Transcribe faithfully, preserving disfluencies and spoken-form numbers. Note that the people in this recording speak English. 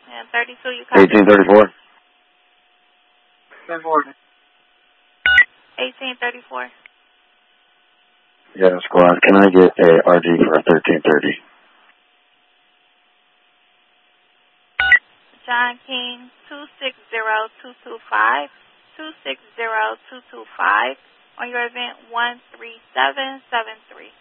And thirty-two, you copy? eighteen thirty-four. eighteen thirty-four. Yeah, squad. Can I get a R G for thirteen thirty? John King, two six zero two two five, two six zero two two five on your event one three seven seven three.